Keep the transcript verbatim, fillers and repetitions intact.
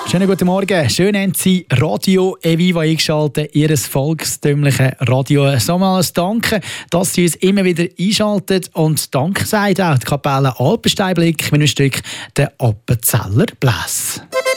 Schönen guten Morgen. Schön haben Sie Radio Eviva eingeschaltet, Ihr volkstümliches Radio. So mal ein Danke, dass Sie uns immer wieder einschalten. Und Danke sagt auch die Kapelle Alpensteinblick mit einem Stück «Der Appenzeller Bläs».